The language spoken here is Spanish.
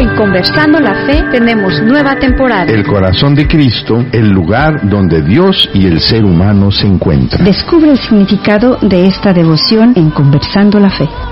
En Conversando la Fe tenemos nueva temporada. El corazón de Cristo, el lugar donde Dios y el ser humano se encuentran. Descubre el significado de esta devoción en Conversando la Fe.